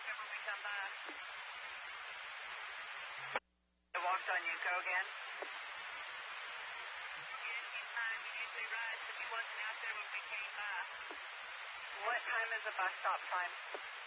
when we come by. I walked on you. Go again. He's fine. You usually right, but he wasn't out there when we came by. What time is the bus stop time?